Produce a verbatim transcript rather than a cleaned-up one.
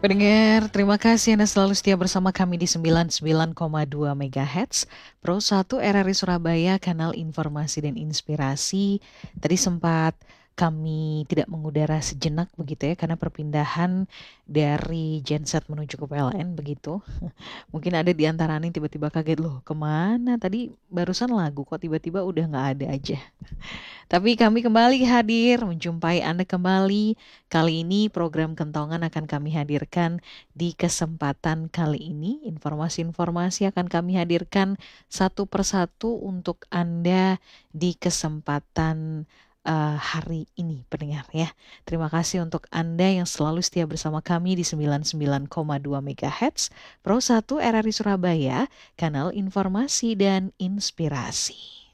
Pendengar, terima kasih Anda selalu setia bersama kami di sembilan puluh sembilan koma dua megahertz, Pro satu R R I Surabaya, kanal informasi dan inspirasi. Tadi sempat kami tidak mengudara sejenak begitu ya, karena perpindahan dari genset menuju ke P L N begitu. Mungkin ada di antara nih tiba-tiba kaget, loh kemana? Tadi barusan lagu kok tiba-tiba udah nggak ada aja. Tapi kami kembali hadir menjumpai Anda kembali. Kali ini program Kentongan akan kami hadirkan di kesempatan kali ini. Informasi-informasi akan kami hadirkan satu persatu untuk Anda di kesempatan uh, hari ini, pendengar ya. Terima kasih untuk Anda yang selalu setia bersama kami di sembilan puluh sembilan koma dua megahertz, Pro satu R R I Surabaya, kanal informasi dan inspirasi.